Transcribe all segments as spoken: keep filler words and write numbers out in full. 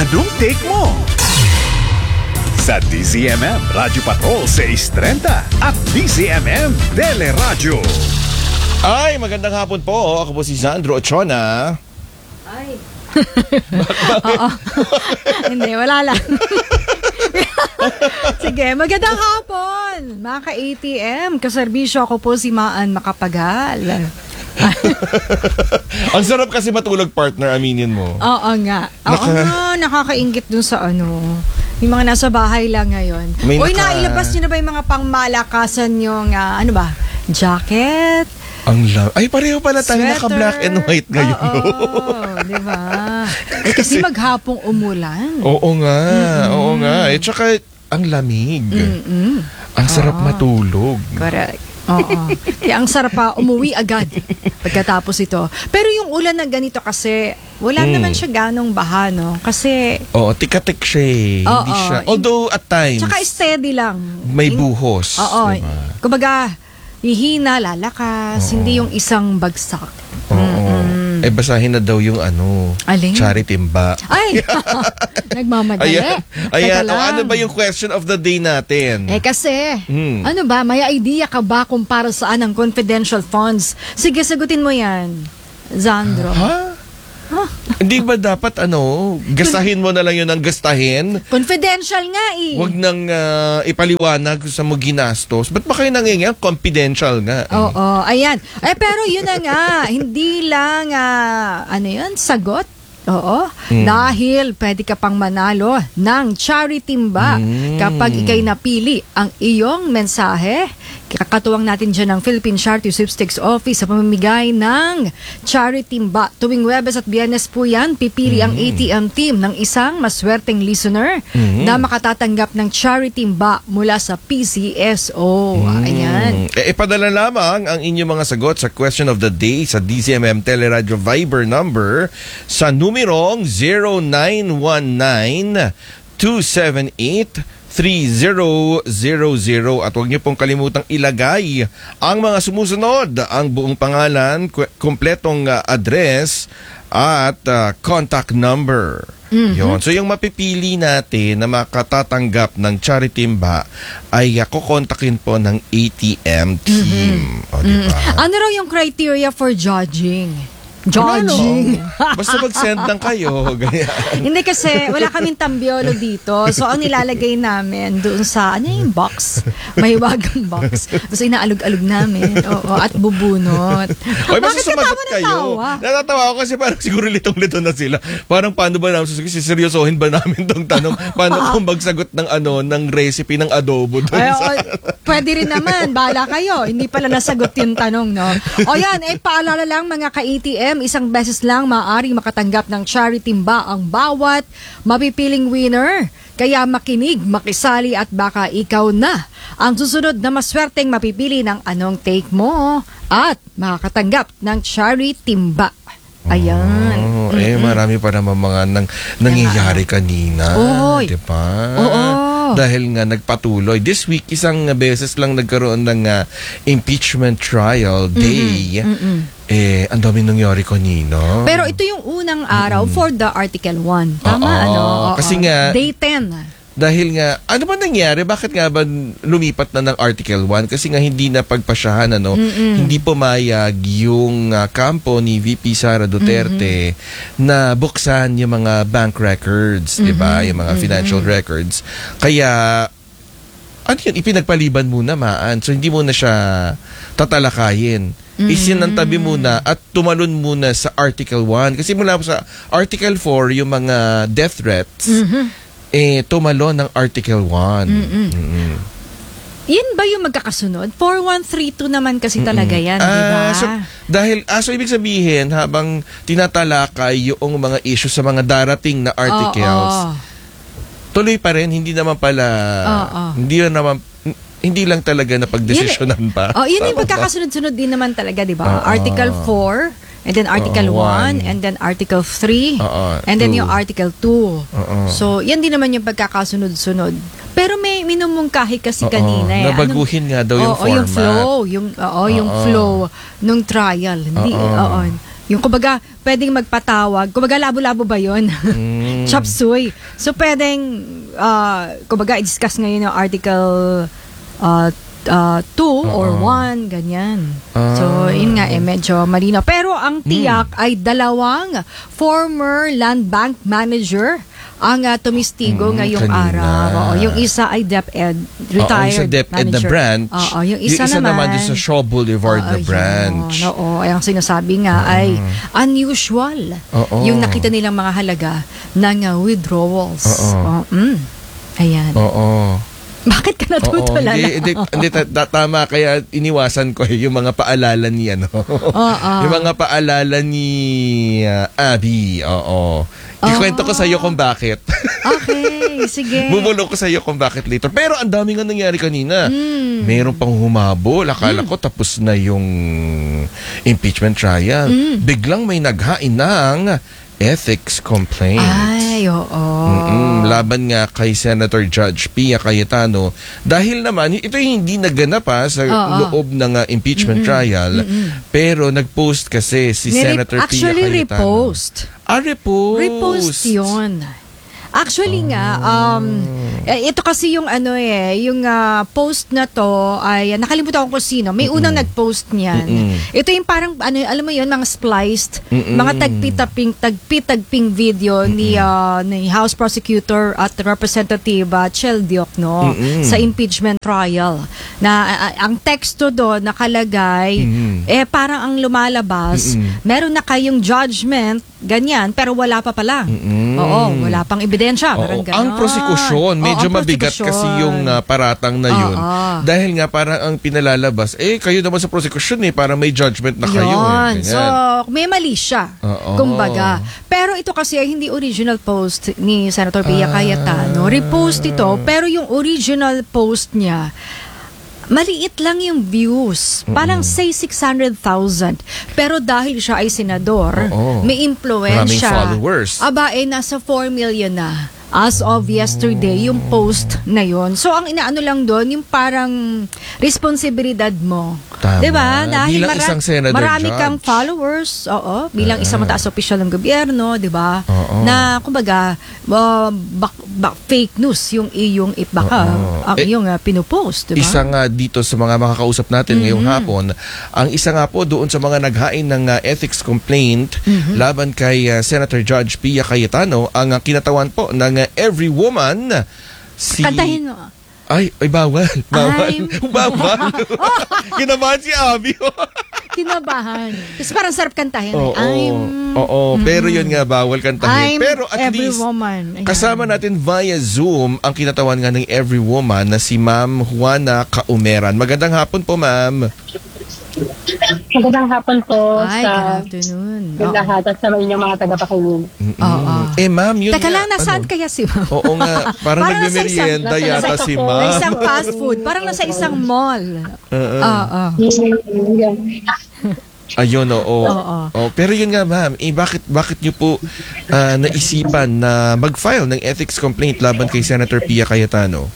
Anong take mo? Sa D Z M M Radyo Patrol six thirty at D Z M M Teleradyo. Ay, magandang hapon po. Ako po si Sandro Ochona. Ay. Oo. Hindi, wala lang. Sige, magandang hapon. Mga ka-A T M, kaserbisyo ako po si Maan Makapagal. Ang sarap kasi matulog, partner, aminin mo. Oo nga. Oo Naka... nga, nakakaingit dun sa ano, yung mga nasa bahay lang ngayon. May Uy, naka... nailabas nyo na ba yung mga pangmalakasan yung, uh, ano ba, jacket? Ang love. Ay, pareho pala tayo naka-black and white ngayon. Oo, di ba? Eh, kasi maghapong umulan. Oo nga, mm-hmm. oo nga. Eh, tsaka, ang lamig. Mm-hmm. Ang sarap Oo. matulog. Correct. Oo. Kaya ang sarap pa umuwi agad pagkatapos ito. Pero yung ulan na ganito kasi, wala mm. naman siya ganong baha, no? Kasi... Oo, tikatik siya eh. Oo, Hindi siya. Although, at times... Tsaka steady lang. May buhos. Oo. Diba? Kumbaga, hihina, lalakas. Oo. Hindi yung isang bagsak. Oo. Mm-hmm. Eh, basahin na daw yung ano, Alin? Charitimba. Ay! Nagmamadali. Ayan. Ayan. O, ano ba yung question of the day natin? Eh kasi, hmm. ano ba, may idea ka ba kung para saan ang confidential funds? Sige, sagutin mo yan, Zandro. Ha? Huh? Hindi ba dapat ano, gastahin mo na lang yun ang gastahin? Confidential nga eh. Huwag nang uh, ipaliwanag sa mo ginastos. Ba't ba kayo nangyayang confidential nga? Eh? Oo, ayan. Eh pero yun na nga, hindi lang, uh, ano yun, sagot. Oo, hmm. dahil pwede ka pang manalo ng Charitimba hmm. kapag ikay napili ang iyong mensahe. Kakatuwang natin dyan ng Philippine Charity Sweepstakes Office sa pamamigay ng Charitimba. Tuwing Webes at Biyernes po yan, pipili hmm. ang A T M team ng isang maswerteng listener hmm. na makatatanggap ng Charitimba mula sa P C S O. Hmm. Ayan. E, ipadala lamang ang inyong mga sagot sa question of the day sa D Z M M Teleradyo Viber number sa numerong zero nine one nine two seven eight three zero zero zero at huwag niyo pong kalimutang ilagay ang mga sumusunod, ang buong pangalan, kompletong uh, address at uh, contact number. Mm-hmm. Yun. So yung mapipili natin na makatatanggap ng Charitimba ay uh, kukontakin po ng A T M team. Mm-hmm. O, diba? Mm-hmm. Ano raw yung criteria for judging? Judging. Ano? Basta mag-send lang kayo. Hindi kasi wala kaming tambiolo dito. So ang nilalagay namin doon sa ano yung box. May wagang box. Tapos inaalog-alog namin. Oo, at bubunot. Oy, basta sumagot kayo. Natatawa ako kasi parang siguro litong-lito na sila. Parang paano ba namin siseryosohin ba namin tong tanong? Paano kung magsagot ng ano ng recipe ng adobo doon Ay, sa... o, pwede rin naman. Bahala kayo. Hindi pala nasagot yung tanong, no? O yan, eh paalala lang mga ka-A T M, isang beses lang maaaring makatanggap ng Charitimba ang bawat mapipiling winner. Kaya makinig, makisali at baka ikaw na ang susunod na maswerteng mapipili ng anong take mo at makakatanggap ng Charitimba. Ayan. Oh, eh, mm-hmm. marami pa naman mga nang, nangyayari kanina. Oo. Diba? Oo. Dahil nga nagpatuloy. This week, isang beses lang nagkaroon ng uh, impeachment trial day. Mm-hmm. Mm-hmm. Eh, ang dami nangyari kanina. Pero ito yung unang araw mm-hmm. for the Article one. Tama, Oo. ano? Kasi nga, Day ten. Dahil nga, ano ba nangyari? Bakit nga ba lumipat na ng Article one? Kasi nga hindi na pagpasyahan, ano? Mm-mm. Hindi pumayag yung uh, kampo ni V P Sara Duterte mm-hmm. na buksan yung mga bank records, mm-hmm. di ba? Yung mga mm-hmm. financial records. Kaya, ano yun? Ipinagpaliban muna, Maan. So, hindi mo na siya tatalakayin. Mm-hmm. Isinantabi muna at tumalon muna sa Article one. Kasi mula sa Article four, yung mga death threats, mm-hmm. eh, tumalon ng Article one. Mm-mm. Mm-mm. Yan ba yung magkakasunod? four one three two naman kasi Mm-mm. talaga yan, uh, di ba? So, dahil, ah, so ibig sabihin, habang tinatalakay yung mga issue sa mga darating na articles, oh, oh. tuloy pa rin, hindi naman pala, oh, oh. hindi naman, hindi lang talaga napagdesisyonan pa. Oh, yun yung magkakasunod-sunod din naman talaga, di ba? Uh, Article four, and then Article uh, one, and then Article three, uh, and then two. Yung Article two. Uh, so, yan din naman yung pagkakasunod-sunod. Pero may minumungkahi kasi uh, kanina. Eh. Nabaguhin Anong, nga daw yung oh, format. Yung flow, yung, oh, yung uh, flow nung trial. Hindi, uh, uh, Yung kumbaga, pwedeng magpatawag. Kumbaga, labo-labo ba yun? Mm. Chop suey. So, pwedeng, uh, kumbaga, i-discuss ngayon yung article uh, uh, two or one, ganyan. Ah. So, yun nga, eh, medyo malino. Pero ang tiyak ay dalawang former land bank manager ang uh, tumistigo Mm, ngayong kanina. araw. Oo, yung isa ay DepEd, retired Oo, isa DepEd manager. na branch. Oo, yung isa, yung isa naman, naman doon sa Shaw Boulevard Oo, na branch. yun. Oo, ay ang sinasabi nga ay unusual. Oo. Yung nakita nilang mga halaga ng uh, withdrawals. Oo. Oh, mm. Ayan. Oo. Bakit ka natutulala? Oo, hindi, hindi, hindi ta- ta- tama, kaya iniwasan ko eh, yung mga paalala ni ano. Oo. Yung mga paalala ni uh, Abby. Oo. Ikwento ko sa iyo kung bakit. Okay, sige. Bubulong ko sa iyo kung bakit later. Pero ang dami nga nangyari kanina. Mm. Meron pang humabol. Akala ko tapos na yung impeachment trial. Mm. Biglang may naghain ng ethics complaint. Ay, oo. Mm-mm, laban nga kay Senator Judge Pia Cayetano dahil naman ito hindi naganap pa sa Oo. loob ng uh, impeachment trial. Pero nag-post kasi si Nire- Senator Pia Actually, Cayetano. repost. Ah, repost. Repost yun. Actually nga, um, eh, ito kasi yung ano eh, yung ah, post na to ay, nakalimutan ko kung sino. May unang nag-post niyan. Mm-mm. Ito yung parang, ano, alam mo yun, mga spliced, Mm-mm. mga tagpi-taping, tagpi-tagping video ni, ah, ni House Prosecutor at Representative uh, Chel Diokno Mm-mm. sa impeachment trial. Na ah, ah, ang teksto doon nakalagay, Mm-mm. eh parang ang lumalabas, Mm-mm. meron na kayong judgment, ganyan, pero wala pa pala. Mm-mm. Oo, wala pang ebidensya. Oo, Parang ganon. ang prosekusyon, medyo Oo, ang mabigat prosekusyon. kasi yung uh, paratang na yun. Oo. Dahil nga parang ang pinalalabas, eh kayo naman sa prosekusyon eh, para may judgment na kayo. Yun. Eh. So, Ganyan. may mali siya. Oo. Kumbaga. Pero ito kasi ay hindi original post ni Senator Pia Ah. Cayetano. Repost ito, pero yung original post niya, maliit lang yung views. Parang say six hundred thousand. Pero dahil siya ay senador, Oo. may influensya. Maraming followers. Aba, eh, nasa four million na. As of yesterday, yung post na yon. So, ang inaano lang doon, yung parang responsibilidad mo. Tama. Diba? Dahil Bilang isang senador marami judge. kang followers. Oo. Bilang isang mataas opisyal ng gobyerno, diba? Oo. Na, kumbaga, uh, bak, bak, fake news yung iyong baka Oo. ang Eh, iyong uh, pinupost, diba? Isa nga dito sa mga makakausap natin ngayong hapon, ang isa nga po doon sa mga naghain ng uh, ethics complaint laban kay uh, Senator Judge Pia Cayetano, ang uh, kinatawan po ng uh, Every Woman, si... Kantahin mo. Ay, ay bawal. Bawal. I'm- Bawal. Kinabahan si Abby. Kinabahan. Kasi parang sarap kantahin. Oo. I'm, Oo, pero yun nga bawal kantahin. I'm Pero at every least woman. Ayan. kasama natin via Zoom ang kinatawan nga ng Every Woman na si Ma'am Juana Kaumeran. Magandang hapon po, Ma'am. Magandang hapon po Ay, sa good afternoon. yung Oo. lahat at sa inyong mga tagapakinig. Oo. Eh, Ma'am, yun Teka nga, lang, nasaan ano? kaya si Ma'am? Oo nga, parang, Parang nasa nagme-merienda isang- yata nasa si isang- Sa Ma'am. isang fast food. Parang nasa isang mall. Oo. Oo. Ayun, oo. Oo. Oh, pero yun nga, Ma'am, eh, bakit, bakit niyo po ah, naisipan na mag-file ng ethics complaint laban kay Senator Pia Cayetano?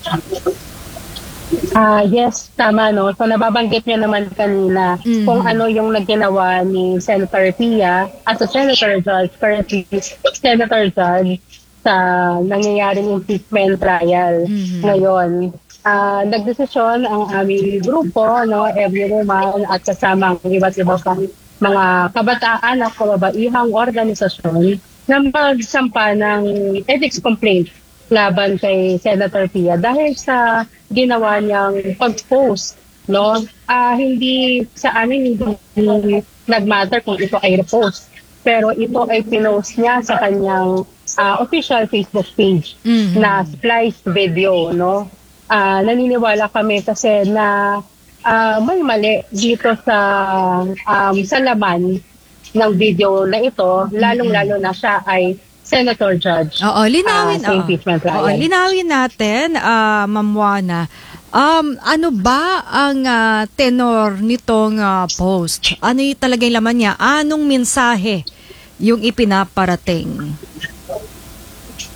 Ah, yes, tama no. So nababanggit niyo naman kanina Mhm. kung ano yung naginawa ni Senator Pia as a Senator Judge, currently Senator Judge sa nangyayaring impeachment trial Mhm. ngayon. Ah, nagdesisyon ang aming grupo, no, Every Woman at kasama ang iba't iba pang mga kabataan at kababaihang organisasyon na magsampa ng ethics complaint laban kay Senator Pia dahil sa ginawa niyang pag-post, no? Ah, hindi sa amin hindi nagmatter kung ito ay repost, pero ito ay pinost niya sa kanyang ah, official Facebook page Mhm. na spliced video, no? Ah, naniniwala kami kasi na ah, may mali dito sa um, sa laman ng video na ito, lalong-lalo na siya ay Senator Judge. Oo, linawin. ah, sa oo. impeachment trial. Oo, linawin natin, ah, Ma'am Juana. Um, ano ba ang ah, tenor nitong ah, post? Ano yung talaga yung laman niya? Anong mensahe yung ipinaparating?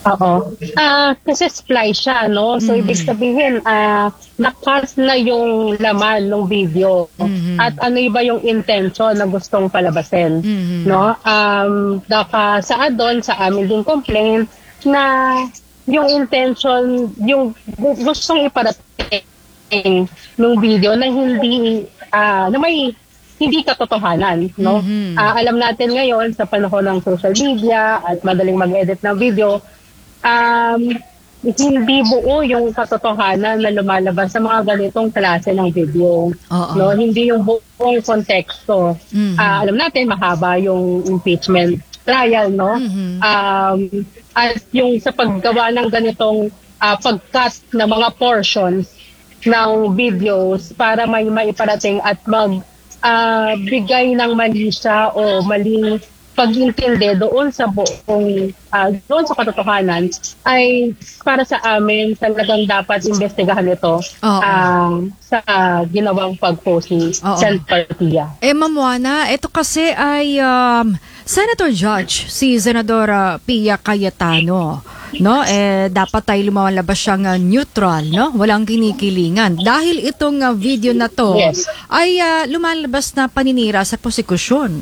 Oo. Ah, kasi splice siya, no? So, ibig sabihin, ah, nakas na yung laman ng video. At ano ba yung intention na gustong palabasin, no? Um, daka sa doon, sa amin din complaint, na yung intention, yung gu- gustong iparating ng video na hindi, ah, na may hindi katotohanan, no? Ah, alam natin ngayon sa panahon ng social media at madaling mag-edit ng video, um, hindi buo yung katotohanan na lumalabas sa mga ganitong klase ng video. Oo. No, hindi yung buong konteksto. Mhm. Ah, alam natin mahaba yung impeachment trial, no? Um, at yung sa paggawa ng ganitong ah, pag-cut na mga portions ng videos para may maiparating at mag ah, bigay ng mali siya o maling pag-intindi doon sa buong, ah, doon sa katotohanan, ay para sa amin talagang dapat investigahan ito Oo. ah, sa ginawang pag-post ni Oo. Senator Pia. Eh, Ma'am Juana, ito kasi ay um, Senator Judge, si Senadora Pia Cayetano. No, eh dapat tayo lumalabas siyang uh, neutral, no? Walang kinikilingan. Dahil itong uh, video na to Yes. ay uh, lumalabas na paninira sa prosekusyon.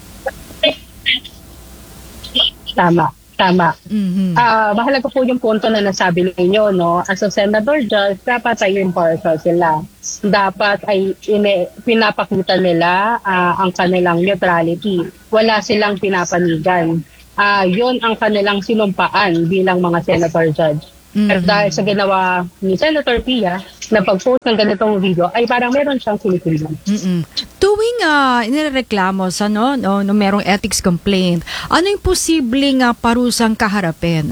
Tama, tama. Mhm. Ah, mahalaga po yung punto na nasabi ninyo, no? As a Senator Judge, dapat ay impartial sila. Dapat ay ine, pinapakita nila ah, ang kanilang neutrality. Wala silang pinapanigan. Ah, yun ang kanilang sinumpaan bilang mga Senator Judge. Pero dahil sa ginawa ni Senator Pia na pag-post ng ganitong video, ay parang meron siyang sinikilan. Mm-mm. Tuwing uh, inireklamo sa no, no, no merong ethics complaint, ano yung posibleng uh, parusang kaharapin?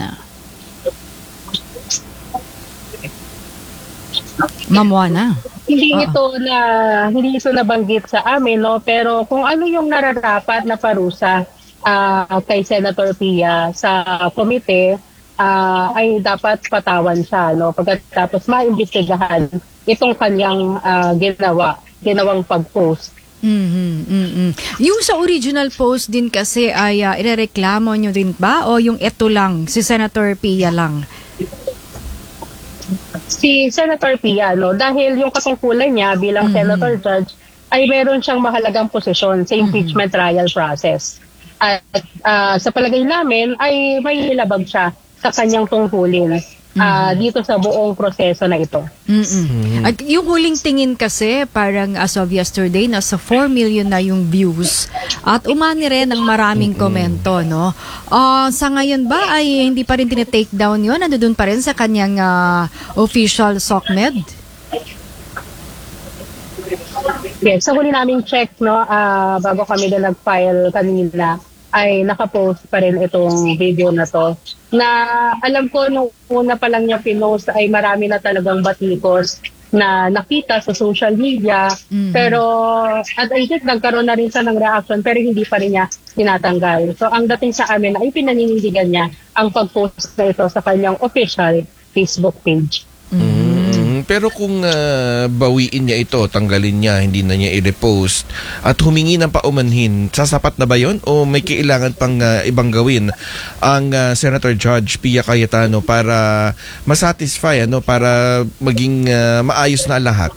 Ma'am Juana. Hindi Oo. ito na hindi ito nabanggit sa amin, no, pero kung ano yung nararapat na parusa ah, kay Senator Pia sa komite, ah, ay dapat patawan siya, no, pagkatapos maimbestigahan itong kanyang ah, ginawa, ginawang pag-post. Mhm, mhm. Yung sa original post din kasi ay uh, irereklamo nyo din ba o yung ito lang, si Senator Pia lang? Si Senator Pia, no, dahil yung katungkulan niya bilang Senator Judge ay meron siyang mahalagang posisyon sa impeachment trial process. At ah, sa palagay namin ay may hilabag siya sa kanyang tungkulin ah, dito sa buong proseso na ito. Mm-mm. At yung huling tingin kasi, parang as of yesterday, nasa four million na yung views. At umani rin ang maraming komento, no? Ah, sa ngayon ba ay hindi pa rin tinitake down yun? Nandun pa rin sa kanyang ah, official SOCMED? Yes, sa huli naming check, no, ah, bago kami na nag-file kanina, ay nakapost pa rin itong video na to. Na alam ko nung una pa lang niya pinost ay marami na talagang batikos na nakita sa social media. Pero at I think nagkaroon na rin siya ng reaction pero hindi pa rin niya tinatanggal. So ang dating sa amin ay pinaninindigan niya ang pag-post na ito sa kanyang official Facebook page. Mm, pero kung ah, bawiin niya ito, tanggalin niya, hindi na niya i-repost at humingi ng paumanhin, sasapat na ba yun? O may kailangan pang ah, ibang gawin ang ah, Senator Judge Pia Cayetano para masatisfy, ano, para maging ah, maayos na lahat?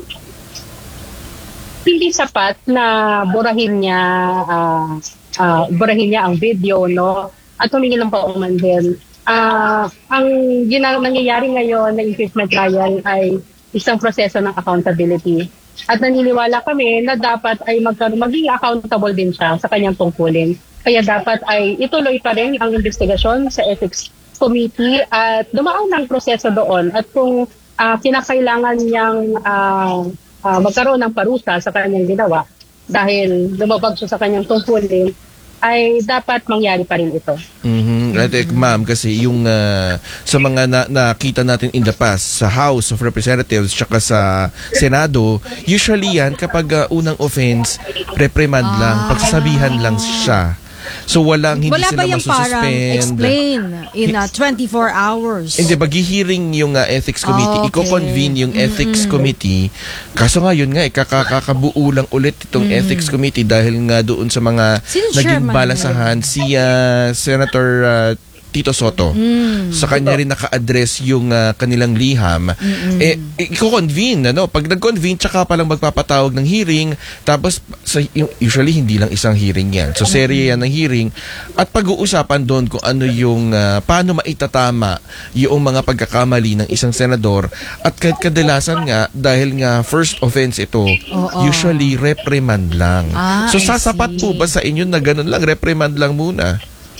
Hindi sapat na burahin niya ah, ah, burahin niya ang video, no, at humingi ng paumanhin. Ah, ang gina- nangyayari ngayon na impeachment trial ay isang proseso ng accountability. At naniniwala kami na dapat ay magkaroon, maging accountable din siya sa kanyang tungkulin. Kaya dapat ay ituloy pa rin ang investigasyon sa Ethics Committee at dumaan ng proseso doon. At kung ah, kinakailangan niyang ah, ah, magkaroon ng parusa sa kanyang ginawa dahil lumabag siya sa kanyang tungkulin, ay dapat mangyari pa rin ito. Mhm. At eh, ma'am, kasi yung ah, sa mga na, nakita natin in the past sa House of Representatives tsaka sa Senado, usually yan kapag ah, unang offense, reprimand lang, pagsasabihan lang siya. So walang hindi Wala sila ba yung parang masususpend. explain in uh, twenty-four hours? Hindi, mag-hearing yung uh, ethics committee, Ah, okay. i-convene yung ethics committee. Kaso nga yun nga, eh, kakakabuo lang ulit itong ethics committee dahil nga doon sa mga Sino naging chairman? balasahan. Si uh, Senator uh, Tito Soto. Mm. Sa kanya rin naka-address yung uh, kanilang liham. Mm-mm. Eh, i-convene, ano? Pag nag-convene, tsaka palang magpapatawag ng hearing. Tapos, sa, usually, hindi lang isang hearing yan. So, serye yan ng hearing. At pag-uusapan doon kung ano yung, uh, paano maitatama yung mga pagkakamali ng isang senador. At kadalasan nga, dahil nga first offense ito, Oo. usually reprimand lang. Ah, so, I sasapat see. po ba sa inyo na ganun lang? Reprimand lang muna?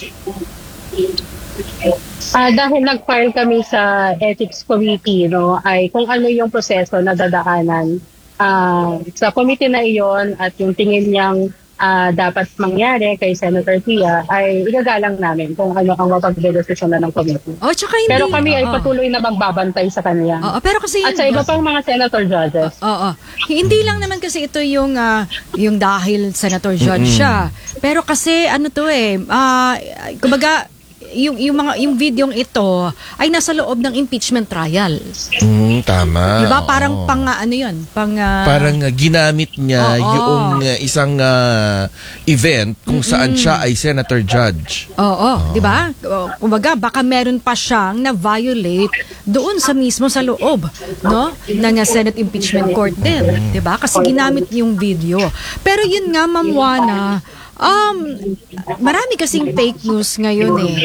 Ah, dahil nag-file kami sa Ethics Committee, no, ay kung ano yung proseso na dadaanan ah, sa committee na iyon at yung tingin niyang ah, dapat mangyari kay Senator Pia ay igagalang namin kung ano ang mapagdedesisyon na ng committee. Oh, tsaka hindi. Pero kami ay Oo. patuloy na magbabantay sa kanya. Oo, pero kasi At sa iba pang mga senator judges. Oo. Hindi lang naman kasi ito yung ah, yung dahil senator judge siya. Pero kasi ano to eh, ah, kumbaga yung yung mga yung videong ito ay nasa loob ng impeachment trial. Mm, tama. Diba? Oo. Parang pang ah, ano 'yun? Pang ah, Parang uh, ginamit niya Oo. yung uh, isang uh, event kung saan siya ay senator judge. Oo, 'di ba? O, kumbaga baka meron pa siyang na violate doon sa mismo sa loob, no? ng uh, Senate Impeachment Court din, 'di ba? Kasi ginamit yung video. Pero yun nga, Ma'am Juana, um marami kasing fake news ngayon eh.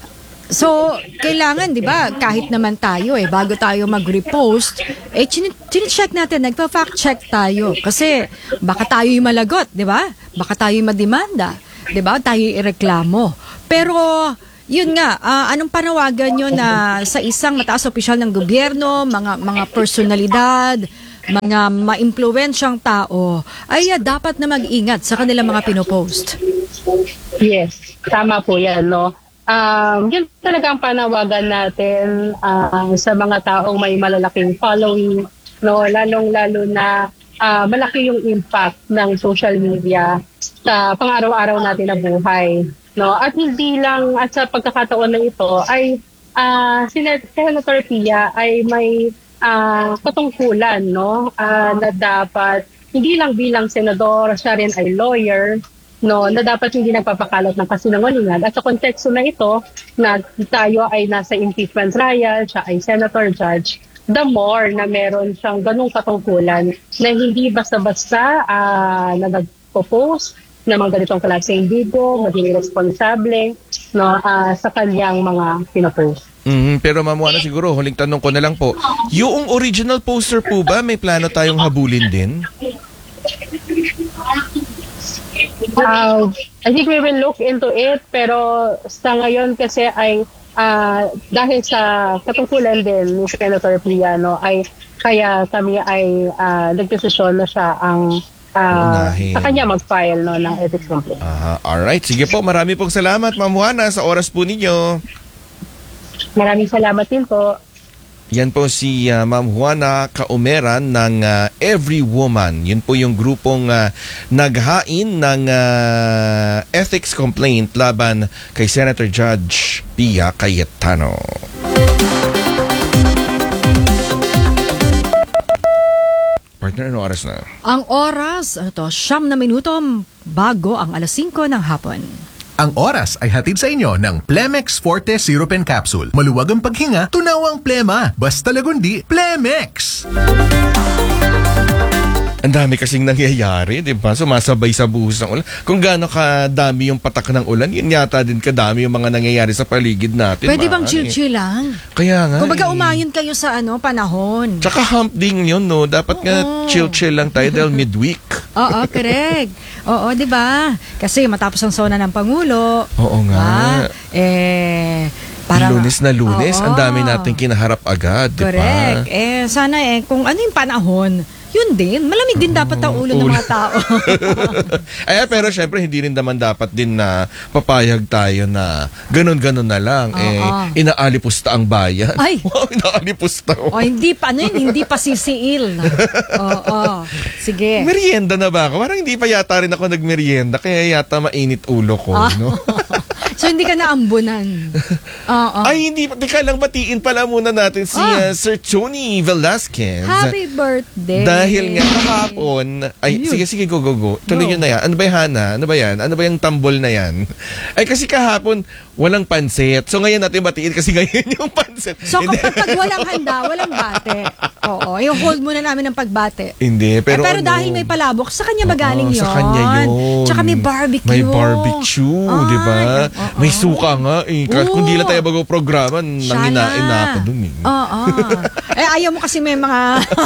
So, kailangan, di ba, kahit naman tayo eh, bago tayo mag-repost, eh, chine-check natin, nagpa-fact check tayo. Kasi, baka tayo yung malagot, di ba? Baka tayo yung mademanda, di ba? Tayo yung ireklamo. Pero, yun nga, ah, anong panawagan nyo na sa isang mataas opisyal ng gobyerno, mga mga personalidad, mga ma-impluwensyang tao, ay ah, dapat na mag-ingat sa kanilang mga pinopost? Yes, tama po yan, no? Um, yun talaga ang panawagan natin uh, sa mga taong may malalaking following, no? Lalong-lalo na uh, malaki yung impact ng social media sa pang-araw-araw natin na buhay, no? At hindi lang, at sa pagkakataon na ito, ay uh, si Senator Pia ay may uh, patungkulan, no? Uh, na dapat, hindi lang bilang senador, siya rin ay lawyer, no, na dapat hindi nagpapakalat ng kasinungalingan. At sa konteksto na ito, na tayo ay nasa impeachment trial, siya ay senator judge, the more na meron siyang ganung katungkulan na hindi basta-basta uh, na nagpo-post ng mga ganitong klaseng video, maging responsable, no, uh, sa kanyang mga pinopost. Mm, pero Ma'am Juana, siguro, huling tanong ko na lang po, yung original poster po ba, may plano tayong habulin din? Uh, I think we will look into it, pero sa ngayon kasi ay uh, dahil sa katungkulan din ni Senator Pia, no, ay kaya kami ay uh, nagdesisyon na siya ang uh, sa kanya mag-file, no, ng ethics complaint. Uh, alright, sige po, marami pong salamat Ma'am Juana sa oras po ninyo. Maraming salamat din po. Yan po si uh, Ma'am Juana Kaumeran ng uh, Every Woman. Yun po yung grupong uh, naghain ng uh, ethics complaint laban kay Senator Judge Pia Cayetano. Partner, ano oras na? Ang oras, ano to, siyam na minuto bago ang alas singko ng hapon. Ang oras ay hatid sa inyo ng Plemex Forte Syrup and Capsule. Maluwag ang paghinga, tunawang plema. Basta lagundi, Plemex! Ang dami kasing nangyayari, di ba? Sumasabay sa buhos ng ulan. Kung gaano kadami yung patak ng ulan, yun yata din kadami yung mga nangyayari sa paligid natin. Pwede bang Maan, chill-chill lang? Kaya nga. Kumbaga eh. umayon kayo sa ano panahon. Tsaka hump din yun, no? Dapat nga Oo. chill-chill lang tayo dahil midweek. Oo, correct. Oo, di ba? Kasi matapos ang sona ng Pangulo. Oo nga. Ah, eh, parang, lunes na lunes, Oo. ang dami natin kinaharap agad, di ba? Correct. Eh, sana eh, kung ano yung panahon, yun din. Malamig din dapat ang ulo ng mga tao. Ay, pero syempre, hindi rin naman dapat din na papayag tayo na ganun-ganun na lang. Oo. Eh, inaalipusta ang bayan. Ay! Wow, inaalipusta. O, hindi pa, ano yun, hindi pa sisiil. Oo. Sige. Merienda na ba ako? Parang hindi pa yata rin ako nagmerienda, kaya yata mainit ulo ko, Ah. no? So, hindi ka naambunan. Oo. Ay, hindi. Teka lang, batiin pala muna natin si Ah. uh, Sir Tony Velasquez. Happy birthday. Dahil nga kahapon, ay Ayun. sige sige go go go. Tuloy Go. yun na yan. Ano ba yung Hana? Ano ba yan? Ano ba yung tambol na yan? Ay kasi kahapon walang pansit. So ngayon natin batiin kasi ngayon yung pansit. So Hindi. kapag pag walang handa, walang bate. Oo, yung hold muna namin ng pagbate. Hindi, pero eh, pero ano, dahil may palabok, sa kanya ba galing Oo, yun? Sa kanya yun. Tsaka may barbecue. May barbecue, Ay, di ba? oo. May suka nga eh. Kahit Oo. kung di lang tayo bago-programa, Siya nanginain na na. ako dun eh. Oo. eh, ayaw mo kasi may mga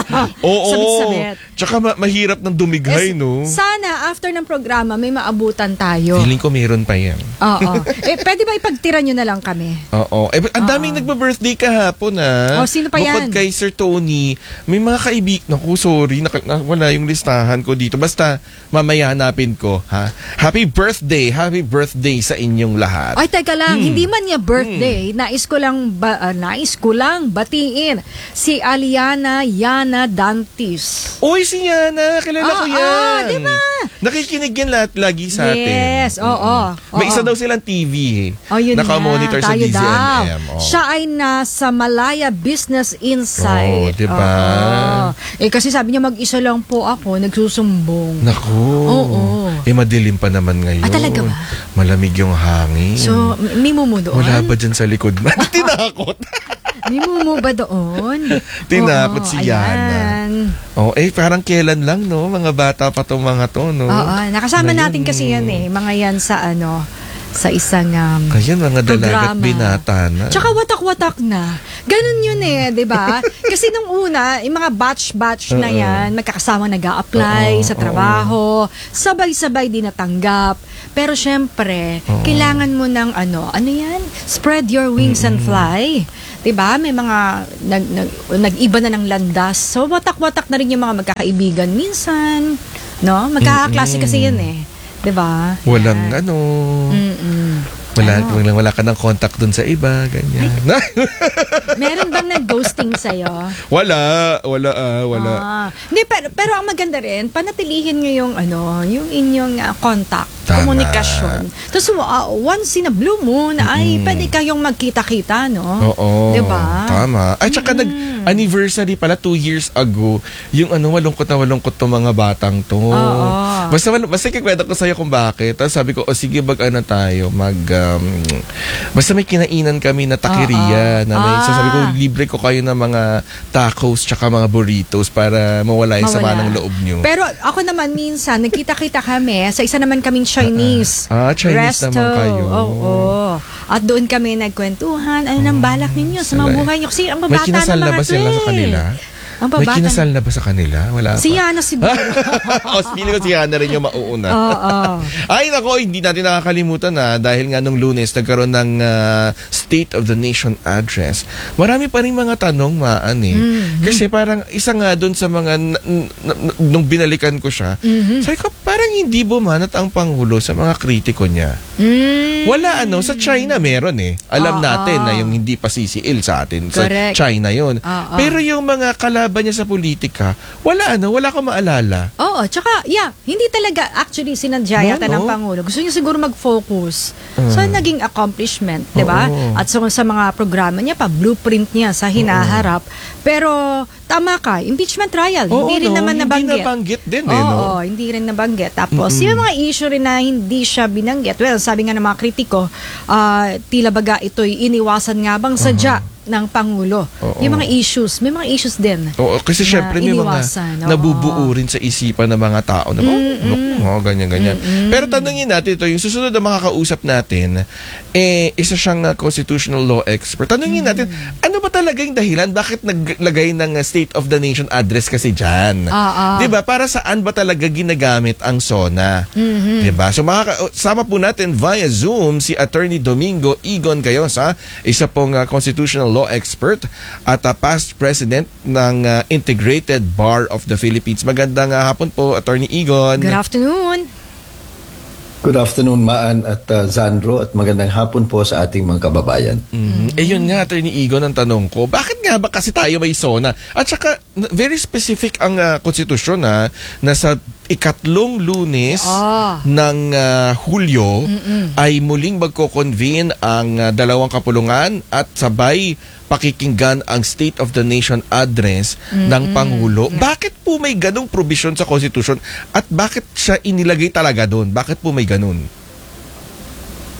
Oo. sabit-sabit. Tsaka ma- mahirap ng dumighay, Eh, no? Sana, after ng programa, may maabutan tayo. Feeling ko meron pa yan. Oo. Eh, pwede ba ipagtira nyo na lang kami? Oo. Eh, ang daming nagba-birthday kahapon, ha? Oh, sino pa Bukod yan? kay Sir Tony, may mga kaibig. Naku, sorry, naka, na, wala yung listahan ko dito. Basta, mamaya hanapin ko, ha? Happy birthday! Happy birthday sa inyong lahat. Ay, teka lang, Hmm. hindi man niya birthday, nais ko lang ba, ah, nais ko lang batiin si Aliana Yana Dantis. Uy, si Yana! Kilala ko Ah, yan! ah, di ba? Nakikinig yan lahat, lagi sa atin. Yes, oo. May Oo. isa daw silang T V eh. Oh, yun Naka-monitor nga, sa tayo D Z M daw. M. Oh. Siya ay nasa Malaya Business Insight. Oh, diba? Oo. Eh kasi sabi niya mag-isa lang po ako, nagsusumbong. Naku. Oo. Eh, madilim pa naman ngayon. Ah, talaga ba? Malamig yung hangin. So, may mumu doon? Wala ba dyan sa likod mo? Tinakot. May mumu ba doon? Tinakot Oo, si Yana. ayan. Oh, eh, parang kailan lang, no? Mga bata pa tong mga to, no? Oo, nakasama Ngayon, natin kasi yan eh. Mga yan sa ano, sa isang um, Ngayon, mga dalagat programa. binata na. Tsaka watak-watak na. Ganun yun eh, di ba? Kasi nung una, yung mga batch-batch na Oo. yan, magkakasama nag-a-apply Oo, sa trabaho, sabay-sabay din natanggap. Pero syempre, Oo. kailangan mo ng ano, ano yan? Spread your wings and fly. Di ba? May mga nag, nag, nag-iba na ng landas. So, watak-watak na rin yung mga magkakaibigan. Minsan, no? Magkakaklase kasi yan eh. Di ba? Walang ano... Mm-mm. Wala, Ano? wala, wala ka ng contact dun sa iba, ganyan. Meron bang nag-ghosting sa'yo? wala, wala, ah, wala. Ah, hindi, pero, pero ang maganda rin, panatilihin nyo yung, ano, yung inyong ah, contact, Tama. komunikasyon. Tapos uh, once in a blue moon, ay pwede kayong magkita-kita, no? Oo. Diba? Tama. Ay, tsaka nag-anniversary pala two years ago, yung ano, walungkot na walungkot tong mga batang to. Oo. Basta, basta kikwento ko sa'yo kung bakit. Tapos sabi ko, o sige, mag-ano tayo, mag... Um, basta may kinainan kami na taqueria. Na may, Ah. so sabi ko, libre ko kayo ng mga tacos tsaka mga burritos para mawala yung sama Mawala. ng loob nyo. Pero ako naman minsan, nagkita-kita kami sa isa naman kaming Chinese. Ah, Chinese resto. naman kayo. Oo. At doon kami nagkwentuhan. Ano nang balak ninyo sa mga Sila- buhay nyo? Kasi ang May babata kinasal ng na mga ba sila to sa eh. kanila? Ang May babata. kinasal na ba sa kanila? Wala Si pa. Yana siguro. o, feeling ko si Hana rin yung mauuna. Oo. Ay, nako, hindi natin nakakalimutan na dahil nga nung Lunes nagkaroon ng ah, State of the Nation address. Marami pa rin mga tanong, maan eh. Mm-hmm. Kasi parang isa nga doon sa mga na, na- na- nung binalikan ko siya, Mm-hmm. sabi ko, parang hindi bumanat ang Pangulo sa mga kritiko niya. Mm. Wala ano, sa China meron eh. Alam Oo. natin na yung hindi pa sisiil sa atin. Sa Correct. China yun. Oo. Pero yung mga kalaban niya sa politika, wala ano, wala akong maalala. Oo, tsaka, yeah, hindi talaga actually sinadya yata No, no. ng Pangulo. Gusto niya siguro mag-focus Uh. sa naging accomplishment, di ba? Oo. At so, sa mga programa niya pa, blueprint niya sa hinaharap. Pero, tama ka, impeachment trial, Oo, hindi rin no? naman Hindi nabanggit. nabanggit din eh, Oo, no? hindi rin nabanggit. Tapos, yung mga issue rin na hindi siya binanggit, well, sabi nga ng mga kritiko, ah, tila baga ito'y iniwasan nga bang sadya ng Pangulo. Oo. Yung mga issues, may mga issues din. Oo, kasi na syempre may mga iniwasan, oo. nabubuo rin sa isipan ng mga tao na, oh, naku, oh, ganyan, ganyan. Pero tanungin natin ito, yung susunod na makakausap natin, eh, isa siyang uh, constitutional law expert. Tanungin natin, ano ba talaga yung dahilan? Bakit naglagay ng uh, State of the Nation address kasi dyan? Ah, ah. Diba? Para saan ba talaga ginagamit ang SONA? Diba? So, makakasama po natin via Zoom si Attorney Domingo Igon Cayosa, isa pong uh, constitutional law expert at uh, past president ng uh, Integrated Bar of the Philippines. Magandang uh, hapon po, Attorney Igon. Good afternoon. Good afternoon, Maan at uh, Zandro, at magandang hapon po sa ating mga kababayan. Mhm. Eh yun nga, Attorney Igon, ang tanong ko, bakit nga ba kasi tayo may SONA? At saka, n- very specific ang uh, konstitusyon na nasa ikatlong lunes Ah. ng uh, Hulyo ay muling magko-convene ang uh, dalawang kapulungan at sabay pakikinggan ang State of the Nation address ng Pangulo. Bakit po may ganong provision sa konstitusyon at bakit siya inilagay talaga doon? Bakit po may ganon?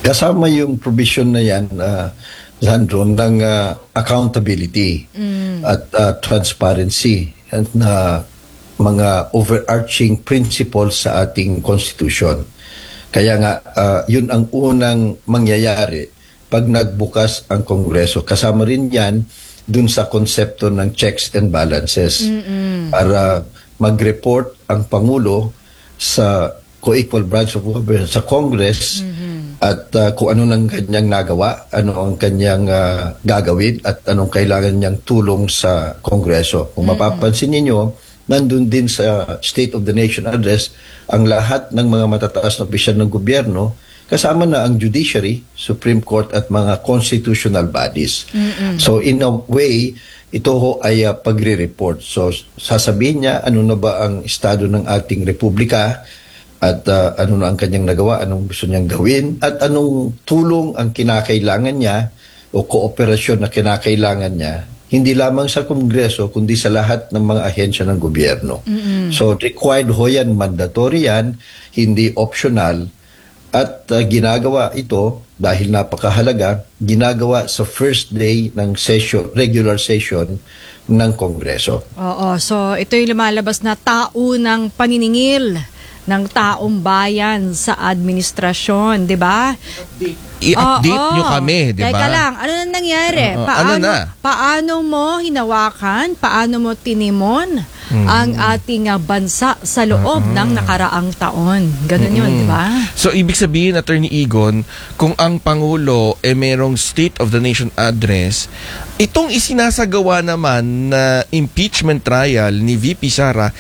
kasama yung provision na yan, uh, Sandro, ng uh, accountability at uh, transparency at na mga overarching principles sa ating constitution. Kaya nga, uh, yun ang unang mangyayari pag nagbukas ang Kongreso. Kasama rin yan dun sa konsepto ng checks and balances. Mm-mm. Para mag-report ang Pangulo sa co-equal branch of government sa Congress mm-hmm. at uh, kung ano nang kanyang nagawa, ano ang kanyang uh, gagawin at anong kailangan niyang tulong sa Kongreso. Kung mm-hmm. mapapansin niyo, nandun din sa State of the Nation Address ang lahat ng mga matataas na opisyal ng gobyerno, kasama na ang judiciary, Supreme Court at mga constitutional bodies. Mm-hmm. So in a way, ito ho ay uh, pagre-report. So sasabihin niya ano na ba ang estado ng ating republika at uh, ano na ang kanyang nagawa, anong gusto niyang gawin at anong tulong ang kinakailangan niya o kooperasyon na kinakailangan niya, hindi lamang sa Kongreso, kundi sa lahat ng mga ahensya ng gobyerno. Mm-hmm. So, required ho yan, mandatory yan, hindi optional. At uh, ginagawa ito, dahil napakahalaga, ginagawa sa first day ng session, regular session ng Kongreso. Oo, so ito yung lumalabas na taunang paniningil ng taong bayan sa administrasyon, di ba? I-update Oo. nyo kami, di ba? Teka lang, ano na nangyari? Oo, paano, ano na? paano mo hinawakan, paano mo tinimon hmm. ang ating uh, bansa sa loob uh-huh. ng nakaraang taon? Ganun hmm. yun, di ba? So, ibig sabihin, Attorney Egon, kung ang Pangulo eh merong State of the Nation Address, itong isinasagawa naman na impeachment trial ni V P Sara,